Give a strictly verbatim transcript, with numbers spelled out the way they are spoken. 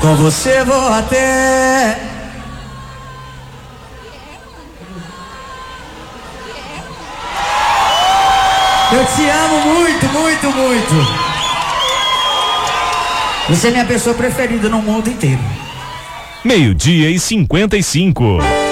Com você vou até. Eu te amo muito, muito, muito. Você é minha pessoa preferida no mundo inteiro. Meio-dia e cinquenta e cinco.